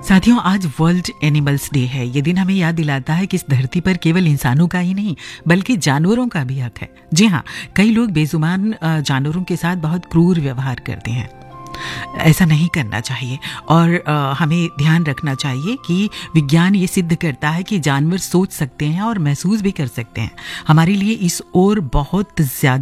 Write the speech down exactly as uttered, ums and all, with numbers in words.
साथियों, आज world animals day है। ये दिन हमें याद दिलाता है कि इस धरती पर केवल इंसानों का ही नहीं बल्कि जानवरों का भी हक है। जी हाँ, कई लोग बेजुबान जानवरों के साथ बहुत क्रूर व्यवहार करते हैं। ऐसा नहीं करना चाहिए और आ, हमें ध्यान रखना चाहिए कि विज्ञान ये सिद्ध करता है कि जानवर सोच सकते हैं और महसूस भी कर सकते हैं। हमारे लिए इस ओर बहुत ज्यादा